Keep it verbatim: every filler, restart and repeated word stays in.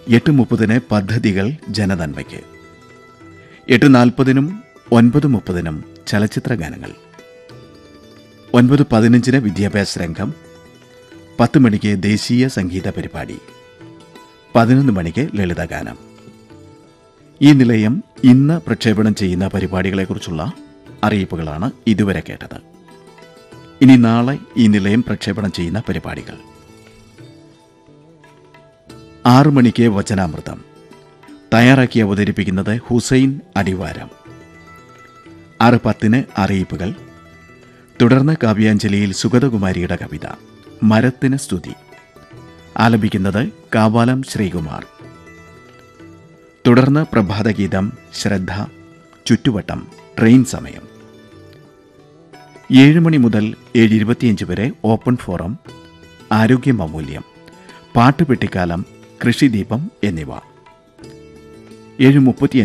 എട്ട് മുപ്പതിന് പദ്ധതികൾ ജനനന്മയ്ക്ക്, എട്ട് നാൽപ്പതിനും ഒൻപത് മുപ്പതിനും ചലച്ചിത്ര ഗാനങ്ങൾ, ഒൻപത് പതിനഞ്ചിന് വിദ്യാഭ്യാസ രംഗം, പത്ത് മണിക്ക് ദേശീയ സംഗീത പരിപാടി, പതിനൊന്ന് മണിക്ക് ലളിതഗാനം. ഈ നിലയം ഇന്ന് പ്രക്ഷേപണം ചെയ്യുന്ന പരിപാടികളെക്കുറിച്ചുള്ള അറിയിപ്പുകളാണ് ഇതുവരെ കേട്ടത്. ഇനി നാളെ ഈ നിലയം പ്രക്ഷേപണം ചെയ്യുന്ന പരിപാടികൾ: ആറു മണിക്ക് വചനാമൃതം, തയ്യാറാക്കി അവതരിപ്പിക്കുന്നത് ഹുസൈൻ അടിവാരം. ആറ് പത്തിന് അറിയിപ്പുകൾ, തുടർന്ന് കാവ്യാഞ്ജലിയിൽ സുഗതകുമാരിയുടെ കവിത മരത്തിന് സ്തുതി, ആലപിക്കുന്നത് കാവാലം ശ്രീകുമാർ. തുടർന്ന് പ്രഭാതഗീതം, ശ്രദ്ധ, ചുറ്റുവട്ടം, ട്രെയിൻ സമയം. ഏഴ് മണി മുതൽ ഏഴ് ഇരുപത്തിയഞ്ച് വരെ ഓപ്പൺ ഫോറം, ആരോഗ്യം അമൂല്യം, പാട്ടുപെട്ടിക്കാലം, കൃഷിദീപം എന്നിവ. ഏഴ് മുപ്പത്തി